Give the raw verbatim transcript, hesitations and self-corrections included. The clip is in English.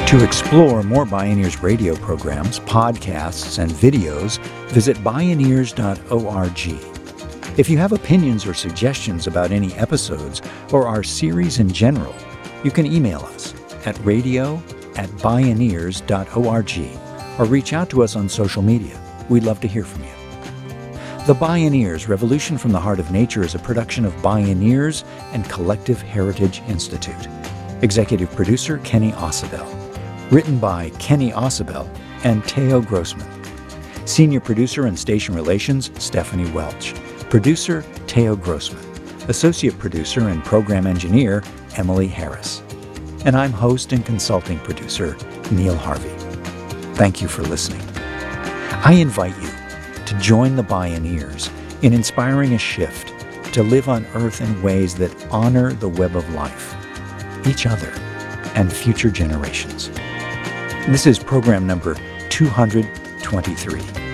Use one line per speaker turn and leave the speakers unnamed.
To explore more Bioneers radio programs, podcasts, and videos, visit bioneers dot org. If you have opinions or suggestions about any episodes or our series in general, you can email us at radio at bioneers dot org or reach out to us on social media. We'd love to hear from you. The Bioneers, Revolution from the Heart of Nature is a production of Bioneers and Collective Heritage Institute. Executive producer Kenny Ausubel. Written by Kenny Ausubel and Theo Grossman. Senior producer and station relations, Stephanie Welch. Producer, Theo Grossman. Associate producer and program engineer, Emily Harris. And I'm host and consulting producer, Neil Harvey. Thank you for listening. I invite you to join the Bioneers in inspiring a shift to live on Earth in ways that honor the web of life, each other, and future generations. This is program number two hundred twenty-three.